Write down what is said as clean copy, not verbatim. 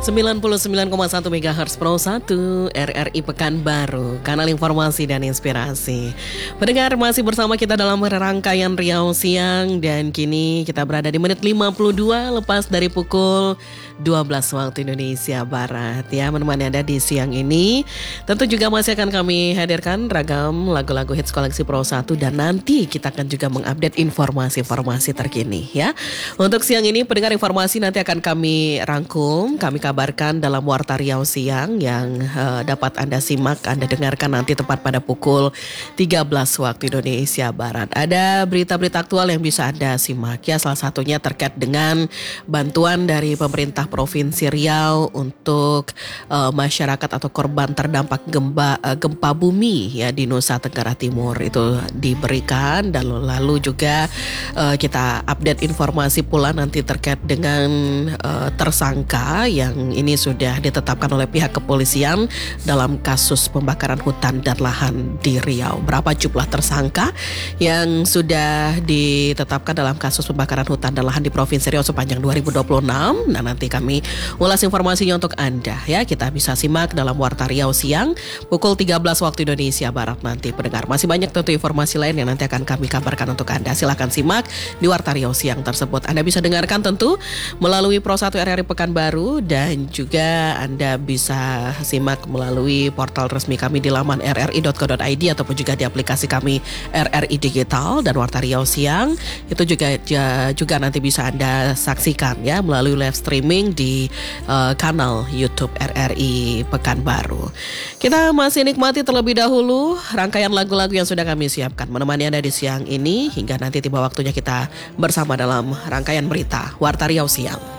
99,1 MHz Pro 1 RRI Pekanbaru, kanal informasi dan inspirasi. Pendengar, masih bersama kita dalam rangkaian Riau Siang, dan kini kita berada di menit 52 lepas dari pukul 12 waktu Indonesia Barat. Ya, menemani Anda di siang ini. Tentu juga masih akan kami hadirkan ragam lagu-lagu hits koleksi Pro 1, dan nanti kita akan juga mengupdate informasi-informasi terkini ya. Untuk siang ini, pendengar, informasi nanti akan kami rangkum, kami kabarkan dalam Warta Riau Siang yang dapat Anda simak, Anda dengarkan nanti tepat pada pukul 13 waktu Indonesia Barat. Ada berita-berita aktual yang bisa Anda simak ya, salah satunya terkait dengan bantuan dari pemerintah Provinsi Riau untuk masyarakat atau korban terdampak gempa bumi ya di Nusa Tenggara Timur itu diberikan, dan lalu juga kita update informasi pula nanti terkait dengan tersangka yang ini sudah ditetapkan oleh pihak kepolisian dalam kasus pembakaran hutan dan lahan di Riau. Berapa jumlah tersangka yang sudah ditetapkan dalam kasus pembakaran hutan dan lahan di Provinsi Riau sepanjang 2026? Nah, nanti kami ulas informasinya untuk Anda ya. Kita bisa simak dalam Warta Riau Siang pukul 13 waktu Indonesia Barat nanti, pendengar. Masih banyak tentu informasi lain yang nanti akan kami kabarkan untuk Anda. Silahkan simak di Warta Riau Siang tersebut. Anda bisa dengarkan tentu melalui Pro 1 RRI Pekanbaru, dan juga Anda bisa simak melalui portal resmi kami di laman rri.co.id ataupun juga di aplikasi kami RRI Digital. Dan Warta Riau Siang itu juga nanti bisa Anda saksikan ya melalui live streaming di kanal YouTube RRI Pekanbaru. Kita masih nikmati terlebih dahulu rangkaian lagu-lagu yang sudah kami siapkan menemani Anda di siang ini hingga nanti tiba waktunya kita bersama dalam rangkaian berita Warta Riau Siang.